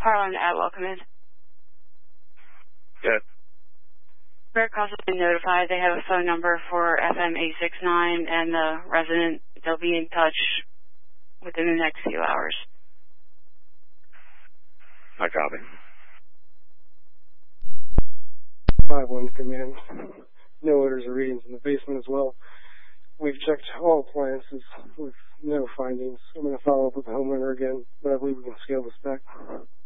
Harlan Atwell, come in. Good. Bear Cross has been notified. They have a phone number for FM 869, and the resident, they'll be in touch within the next few hours. I copy. 5-1 command. No odors or readings in the basement as well. We've checked all appliances with no findings. I'm going to follow up with the homeowner again, but I believe we can scale this back.